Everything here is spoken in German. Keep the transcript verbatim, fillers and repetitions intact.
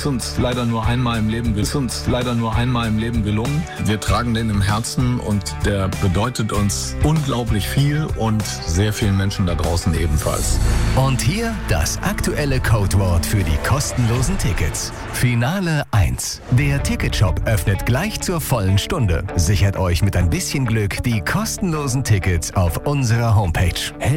Ist uns leider nur einmal im Leben, ist uns leider nur einmal im Leben gelungen. Wir tragen den im Herzen und der bedeutet uns unglaublich viel und sehr vielen Menschen da draußen ebenfalls. Und hier das aktuelle Codewort für die kostenlosen Tickets. Finale eins. Der Ticketshop öffnet gleich zur vollen Stunde. Sichert euch mit ein bisschen Glück die kostenlosen Tickets auf unserer Homepage.